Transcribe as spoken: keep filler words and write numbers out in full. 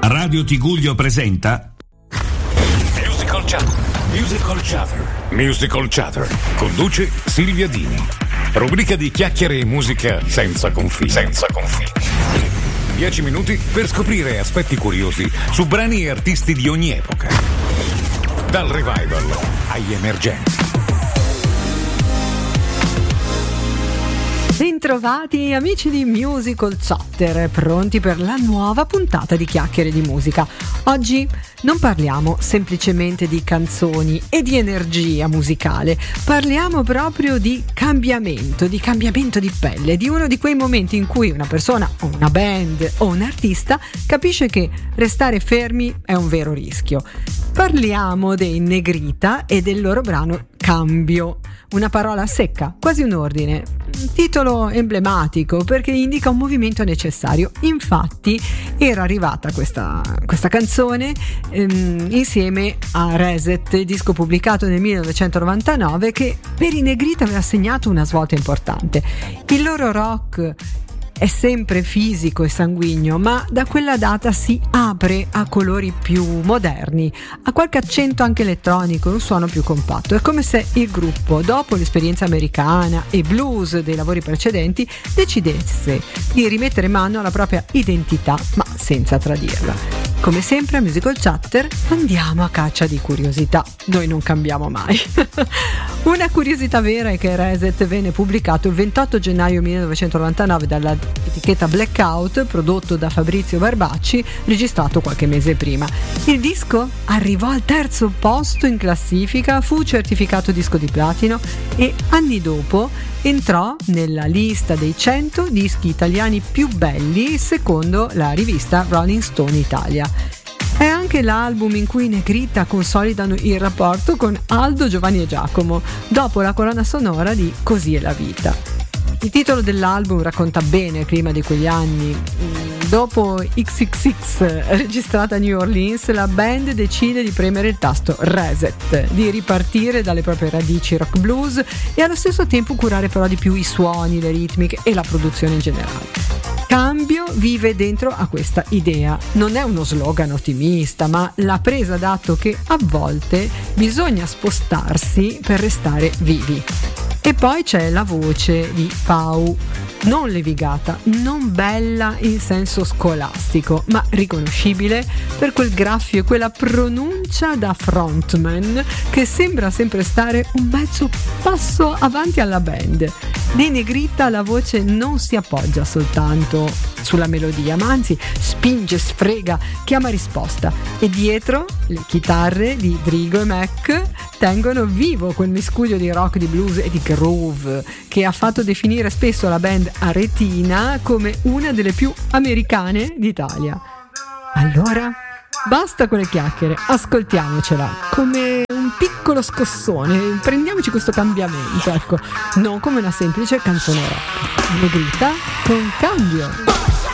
Radio Tiguglio presenta Musical Chatter. Musical Chatter. Musical Chatter. Conduce Silvia Dini. Rubrica di chiacchiere e musica senza confini. Senza confini. Dieci minuti per scoprire aspetti curiosi su brani e artisti di ogni epoca. Dal revival agli emergenti. Bentrovati amici di Musical Chatter, pronti per la nuova puntata di Chiacchiere di Musica. Oggi non parliamo semplicemente di canzoni e di energia musicale, parliamo proprio di cambiamento, di cambiamento di pelle, di uno di quei momenti in cui una persona o una band o un artista capisce che restare fermi è un vero rischio. Parliamo dei Negrita e del loro brano Cambio, una parola secca, quasi un ordine, un titolo emblematico perché indica un movimento necessario. Infatti era arrivata questa, questa canzone ehm, insieme a Reset, disco pubblicato nel millenovecentonovantanove, che per i Negrita aveva segnato una svolta importante. Il loro rock è sempre fisico e sanguigno, ma da quella data si apre a colori più moderni, a qualche accento anche elettronico, un suono più compatto. È come se il gruppo, dopo l'esperienza americana e blues dei lavori precedenti, decidesse di rimettere mano alla propria identità, ma senza tradirla. Come sempre a Musical Chatter andiamo a caccia di curiosità, noi non cambiamo mai. Una curiosità vera è che Reset venne pubblicato il ventotto gennaio millenovecentonovantanove dalla etichetta Blackout, prodotto da Fabrizio Barbacci, registrato qualche mese prima. Il disco arrivò al terzo posto in classifica, fu certificato disco di platino e anni dopo entrò nella lista dei cento dischi italiani più belli secondo la rivista Rolling Stone Italia. È anche l'album in cui i Negrita consolidano il rapporto con Aldo, Giovanni e Giacomo, dopo la colonna sonora di Così è la vita. Il titolo dell'album racconta bene il clima di quegli anni. Dopo X X X, registrata a New Orleans, la band decide di premere il tasto Reset, di ripartire dalle proprie radici rock blues e allo stesso tempo curare però di più i suoni, le ritmiche e la produzione in generale. Cambio vive dentro a questa idea. Non è uno slogan ottimista, ma la presa d'atto che a volte bisogna spostarsi per restare vivi. E poi c'è la voce di Pau, non levigata, non bella in senso scolastico, ma riconoscibile per quel graffio e quella pronuncia da frontman che sembra sempre stare un mezzo passo avanti alla band. Nei Negrita la voce non si appoggia soltanto sulla melodia, ma anzi spinge, sfrega, chiama risposta, e dietro le chitarre di Drigo e Mac tengono vivo quel miscuglio di rock, di blues e di groove che ha fatto definire spesso la band aretina come una delle più americane d'Italia. Allora, basta con le chiacchiere, ascoltiamocela come un piccolo scossone, prendiamoci questo cambiamento, ecco, non come una semplice canzone rock. Negrita con Cambio.